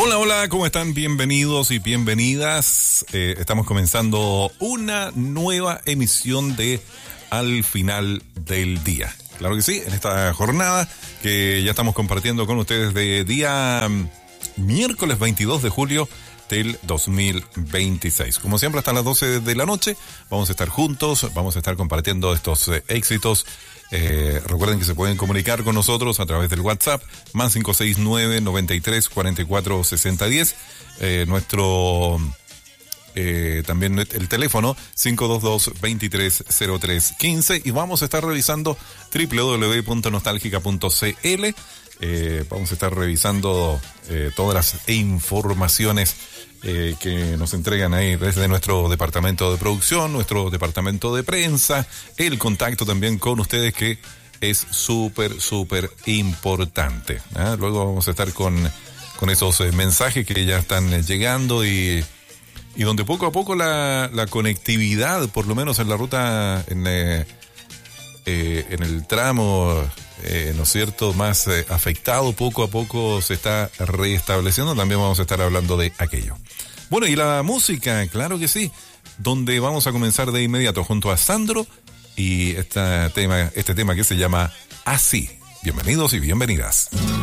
Hola, hola, ¿cómo están? Bienvenidos y bienvenidas. Estamos comenzando una nueva emisión de Al Final del Día. Claro que sí, en esta jornada que ya estamos compartiendo con ustedes de día miércoles 22 de julio del 2026. Como siempre, hasta las 12 de la noche vamos a estar juntos, vamos a estar compartiendo estos éxitos. Recuerden que se pueden comunicar con nosotros a través del WhatsApp, más 569-93-44-6010. Nuestro también el teléfono 522-230315, y vamos a estar revisando www.nostalgica.cl. Vamos a estar revisando todas las informaciones que nos entregan ahí desde nuestro departamento de producción, nuestro departamento de prensa, el contacto también con ustedes, que es súper importante. Luego vamos a estar con esos mensajes que ya están llegando y donde poco a poco la conectividad, por lo menos en la ruta, en el tramo, ¿no es cierto?, más afectado, poco a poco se está restableciendo. También vamos a estar hablando de aquello. Bueno, y la música, claro que sí, donde vamos a comenzar de inmediato junto a Sandro y este tema que se llama Así. Bienvenidos y bienvenidas.